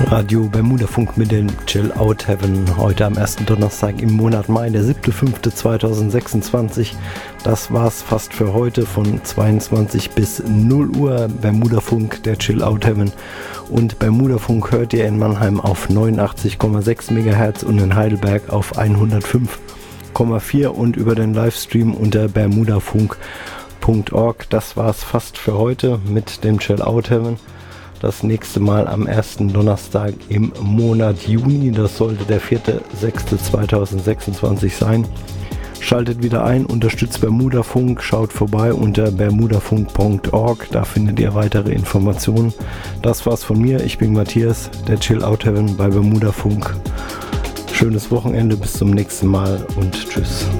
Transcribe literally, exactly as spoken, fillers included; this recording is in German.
Radio Bermudafunk mit dem Chill Out Heaven. Heute am ersten Donnerstag im Monat Mai, der siebter fünfter zweitausendsechsundzwanzig. Das war's fast für heute von zweiundzwanzig bis null Uhr. Bermudafunk, der Chill Out Heaven. Und Bermudafunk hört ihr in Mannheim auf neunundachtzig Komma sechs Megahertz und in Heidelberg auf hundertfünf Komma vier und über den Livestream unter bermudafunk punkt org. Das war's fast für heute mit dem Chill Out Heaven. Das nächste Mal am ersten Donnerstag im Monat Juni. Das sollte der vierter sechster zweitausendsechsundzwanzig sein. Schaltet wieder ein, unterstützt Bermudafunk, schaut vorbei unter bermudafunk punkt org. Da findet ihr weitere Informationen. Das war's von mir. Ich bin Matthias, der Chill Out Heaven bei Bermudafunk. Schönes Wochenende, bis zum nächsten Mal und tschüss.